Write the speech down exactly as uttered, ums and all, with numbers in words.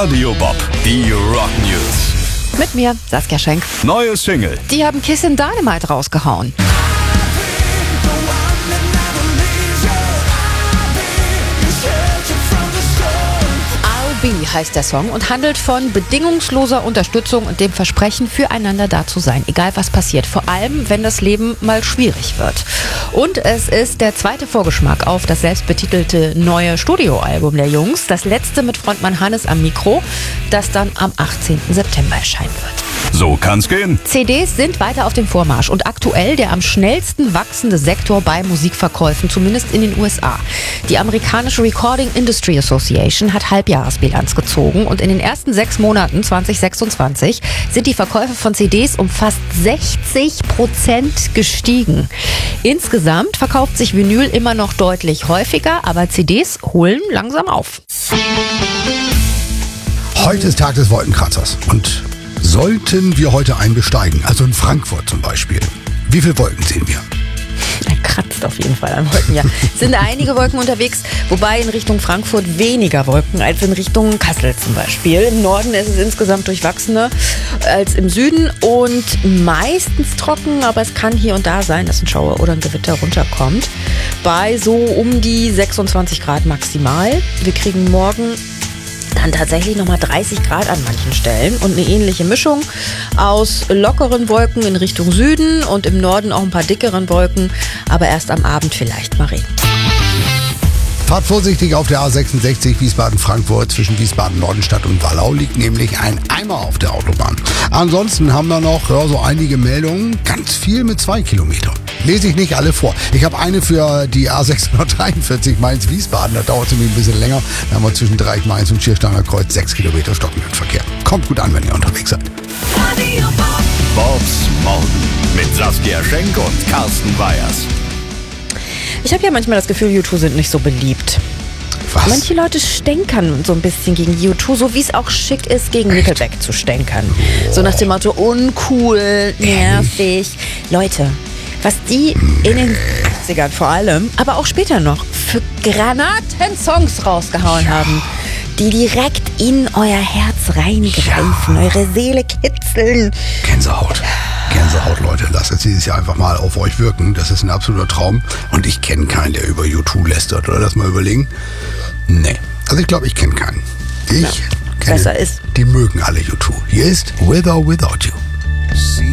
Radio Bob, die Rock News. Mit mir, Saskia Schenk. Neue Single. Die haben Kissin' Dynamite rausgehauen. I'll Be heißt der Song und handelt von bedingungsloser Unterstützung und dem Versprechen, füreinander da zu sein, egal was passiert. Vor allem, wenn das Leben mal schwierig wird. Und es ist der zweite Vorgeschmack auf das selbstbetitelte neue Studioalbum der Jungs. Das letzte mit Frontmann Hannes am Mikro, das dann am achtzehnten September erscheinen wird. So kann's gehen. C Ds sind weiter auf dem Vormarsch und aktuell der am schnellsten wachsende Sektor bei Musikverkäufen, zumindest in den U S A. Die amerikanische Recording Industry Association hat Halbjahresbilanz gezogen und in den ersten sechs Monaten zwanzig sechsundzwanzig sind die Verkäufe von C Ds um fast sechzig Prozent gestiegen. Insgesamt verkauft sich Vinyl immer noch deutlich häufiger, aber C Ds holen langsam auf. Heute ist Tag des Wolkenkratzers und sollten wir heute einen besteigen, also in Frankfurt zum Beispiel, wie viele Wolken sehen wir? Er kratzt auf jeden Fall an Wolken, ja. Es sind einige Wolken unterwegs, wobei in Richtung Frankfurt weniger Wolken als in Richtung Kassel zum Beispiel. Im Norden ist es insgesamt durchwachsener als im Süden und meistens trocken, aber es kann hier und da sein, dass ein Schauer oder ein Gewitter runterkommt. Bei so um die sechsundzwanzig Grad maximal. Wir kriegen morgen dann tatsächlich nochmal dreißig Grad an manchen Stellen und eine ähnliche Mischung aus lockeren Wolken in Richtung Süden und im Norden auch ein paar dickeren Wolken, aber erst am Abend vielleicht mal Regen. Fahrt vorsichtig auf der A sechsundsechzig Wiesbaden-Frankfurt. Zwischen Wiesbaden-Nordenstadt und Wallau liegt nämlich ein Eimer auf der Autobahn. Ansonsten haben wir noch ja, so einige Meldungen, ganz viel mit zwei Kilometern. Lese ich nicht alle vor. Ich habe eine für die A sechshundertdreiundvierzig Mainz-Wiesbaden. Da dauert es nämlich ein bisschen länger. Da haben wir zwischen Dreieck Mainz und Schiersteiner Kreuz sechs Kilometer stockenden Verkehr. Kommt gut an, wenn ihr unterwegs seid. Bobs Morgen mit Saskia Schenk und Carsten Weyers. Ich habe ja manchmal das Gefühl, U zwei sind nicht so beliebt. Was? Manche Leute stänkern so ein bisschen gegen U zwei, so wie es auch schick ist, gegen Echt? Nickelback zu stänkern. So nach dem Motto, uncool, nervig. Leute, was die nee. in den achtzigern vor allem, aber auch später noch, für Granaten-Songs rausgehauen ja. haben, die direkt in euer Herz reingreifen, ja. eure Seele kitzeln. Gänsehaut. Gänsehaut, Leute. Lasst es dieses Jahr einfach mal auf euch wirken. Das ist ein absoluter Traum. Und ich kenne keinen, der über U zwei lästert. Oder lass mal überlegen. Nee. Also ich glaube, ich kenne keinen. Ich ja, kenne, besser ist. Die mögen alle U zwei. Hier ist With or Without You.